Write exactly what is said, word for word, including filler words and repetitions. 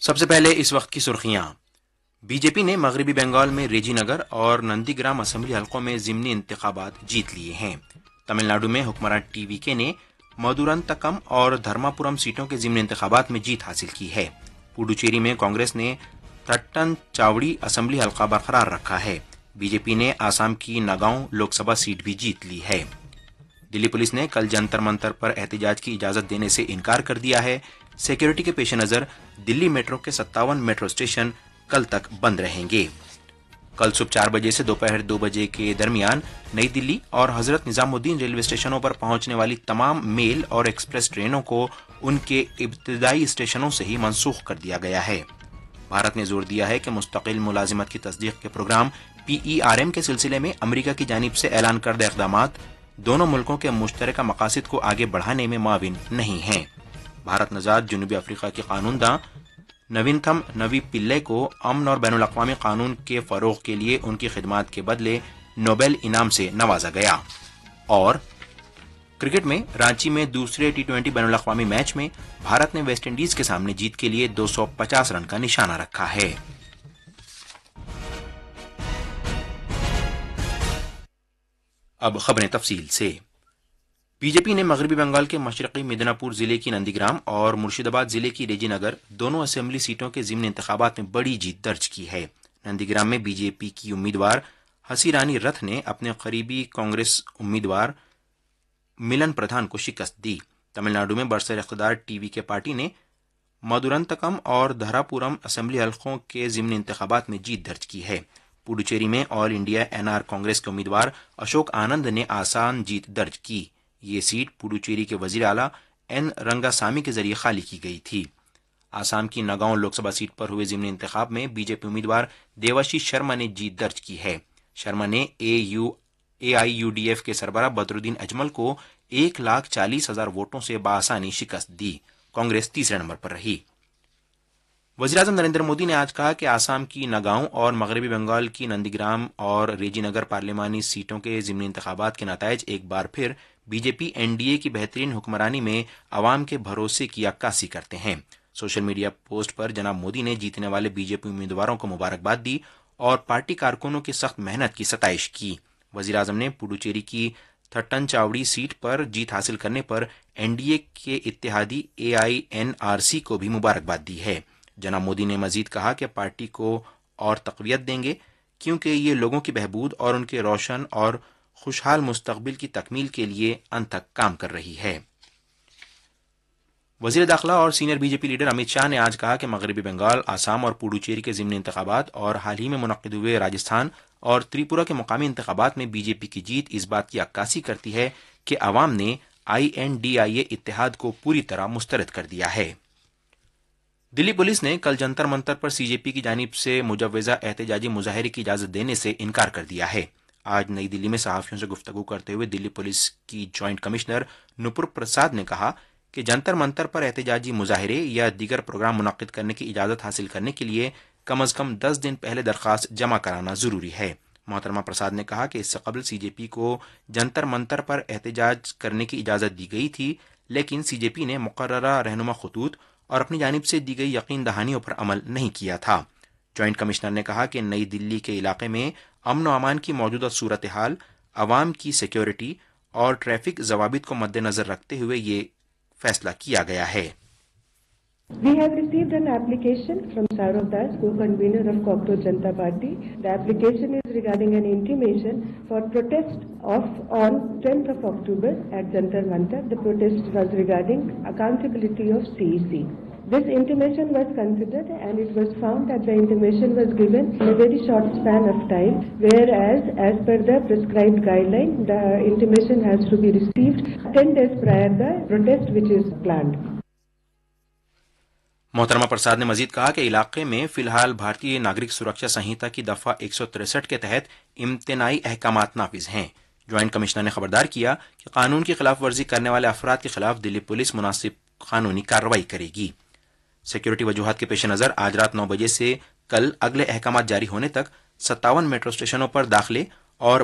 सबसे पहले इस वक्त की सुर्खियां। बीजेपी ने मगरबी बंगाल में रेजी नगर और नंदीग्राम असेंबली हलकों में जिमनी इंतखाबात जीत लिए हैं। तमिलनाडु में हुक्मरान टीवीके ने मदुरंतकम और धर्मापुरम सीटों के जिमनी इंतखाबात में जीत हासिल की है। पुडुचेरी में कांग्रेस ने थट्टन चावड़ी असेंबली हलका बरकरार रखा है। बीजेपी ने आसाम की नगांव लोकसभा सीट भी जीत ली है। दिल्ली पुलिस ने कल जंतर मंतर पर एहतजाज की इजाजत देने से इनकार कर दिया है। सिक्योरिटी के पेश नजर दिल्ली मेट्रो के सत्तावन मेट्रो स्टेशन कल तक बंद रहेंगे। कल सुबह चार बजे से दोपहर दो बजे के दरमियान नई दिल्ली और हजरत निजामुद्दीन रेलवे स्टेशनों पर पहुंचने वाली तमाम मेल और एक्सप्रेस ट्रेनों को उनके इब्तदाई स्टेशनों से ही मनसूख कर दिया गया है। भारत ने जोर दिया है कि मुस्तकिल मुलाजिमत की तस्दीक के programme P E R M के सिलसिले में अमरीका की जानिब से ऐलान करदा इक़दामात दोनों मुल्कों के मुश्तरका मकासद को आगे बढ़ाने में मुआविन नहीं हैं। भारत नजाद जनूबी अफ्रीका के कानूनदा नवीनथम नवी पिल्ले को अमन और बैनुल अक़वामी कानून के फरोग के लिए उनकी खिदमात के बदले नोबेल इनाम से नवाजा गया। और क्रिकेट में रांची में दूसरे टी ट्वेंटी बैनुल अक़वामी मैच में भारत ने वेस्ट इंडीज के सामने जीत के लिए दो सौ पचास रन का निशाना रखा है। अब खबरें तफसील से। बीजेपी ने मगरबी बंगाल के मशरकी मिदनापुर जिले की नंदीग्राम और मुर्शिदाबाद जिले की रेजी नगर दोनों असेंबली सीटों के ज़िमनी इंतखाबात में बड़ी जीत दर्ज की है। नंदीग्राम में बीजेपी की उम्मीदवार हसीरानी रथ ने अपने करीबी कांग्रेस उम्मीदवार मिलन प्रधान को शिकस्त दी। तमिलनाडु में बरसर इख्तियार टीवी के पार्टी ने मदुरंतकम और धरापुरम असेंबली हल्कों के ज़िमनी इंतखाबात में जीत दर्ज की है। पुडुचेरी में all India N R Congress के उम्मीदवार अशोक आनंद ने आसान जीत दर्ज की। ये सीट पुडुचेरी के वजीर आला एन रंगासामी के जरिए खाली की गई थी। आसाम की नगांव लोकसभा सीट पर हुए ज़िमनी इंतखाब में बीजेपी उम्मीदवार देवाशीष शर्मा ने जीत दर्ज की है। शर्मा ने ए U A I U D F के सरबराह बदरुद्दीन अजमल को एक लाख चालीस हजार वोटों से बासानी शिकस्त दी। कांग्रेस तीसरे नंबर पर रही। वज़ीर-ए-आज़म नरेंद्र मोदी ने आज कहा कि आसाम की नगांव और मगरबी बंगाल की नंदीग्राम और रेजी नगर पार्लिमानी सीटों के ज़िमनी इंतखाबात के नतायज एक बार फिर बीजेपी एन डी ए की बेहतरीन हुक्मरानी में अवाम के भरोसे की अक्कासी करते हैं। सोशल मीडिया पोस्ट पर जनाब मोदी ने जीतने वाले बीजेपी उम्मीदवारों को मुबारकबाद दी और पार्टी कारकुनों की सख्त मेहनत की सताइश की। वज़ीर-ए-आज़म ने पुडुचेरी की थट्टन चावड़ी सीट पर जीत हासिल करने पर एन डी ए के इत्तेहादी ए आई एन आर सी को भी मुबारकबाद दी है। जनाब मोदी ने मजीद कहा कि पार्टी को और तक़वियत देंगे क्योंकि ये लोगों की बहबूद और उनके रोशन और खुशहाल मुस्तकबिल की तकमील के लिए अंत तक काम कर रही है। वज़ीर दाखिला और senior BJP leader Amit Shah ने आज कहा कि मगरबी बंगाल, आसाम और पुडुचेरी के ज़िमनी इंतखाबात और हाल ही में मुनक्किद हुए राजस्थान और त्रिपुरा के मुकामी इंतखाबात में बीजेपी की जीत इस बात की अक्कासी करती है कि अवाम ने आई एन डी आई ए इत्तेहाद को पूरी तरह मुस्तरद कर दिया है। दिल्ली पुलिस ने कल जंतर मंतर पर सी जे पी की जानिब से मुजव्वज़ा एहतजाजी मुजाहरे की इजाज़त देने से इनकार कर दिया है। आज नई दिल्ली में सहाफ़ियों से गुफ्तगू करते हुए दिल्ली पुलिस की जॉइंट कमिश्नर नुपुर प्रसाद ने कहा कि जंतर मंतर पर एहतजाजी मुजाहरे या दीगर प्रोग्राम मुनक्किद करने की इजाज़त हासिल करने के लिए कम अज़ कम दस दिन पहले दरख्वास्त जमा कराना ज़रूरी है। मोहतरमा प्रसाद ने कहा कि इससे कबल सी जे पी को जंतर मंतर पर एहतजाज करने की इजाज़त दी गई थी, लेकिन सी जे पी ने मुकर्ररा रहनुमा खतूत और अपनी जानिब से दी गई यकीन दहानियों पर अमल नहीं किया था। जॉइंट कमिश्नर ने कहा कि नई दिल्ली के इलाके में अमन व अमान की मौजूदा सूरत हाल, अवाम की सिक्योरिटी और ट्रैफिक जवाबित को मद्देनजर रखते हुए ये फैसला किया गया है। We have received an application from Saurav Das, co-convener of Cockroach Janata Party. The application is regarding an intimation for protest of on tenth of October at Jantar Mantar. The protest was regarding accountability of C E C. This intimation was considered and it was found that the intimation was given in a very short span of time, whereas as per the prescribed guideline, the intimation has to be received ten days prior the protest which is planned. मोहतरमा प्रसाद ने मजीद कहा कि इलाके में फिलहाल भारतीय नागरिक सुरक्षा संहिता की दफा एक सौ तिरसठ के तहत इम्तनाई अहकामात नाफिज हैं। ज्वाइंट कमिश्नर ने खबरदार किया कि कानून की खिलाफ वर्जी करने वाले अफराद के खिलाफ दिल्ली पुलिस मुनासिब कानूनी कार्रवाई करेगी। सिक्योरिटी वजूहात के पेश नज़र आज रात नौ बजे से कल अगले अहकामात जारी होने तक सत्तावन मेट्रो स्टेशनों पर दाखिले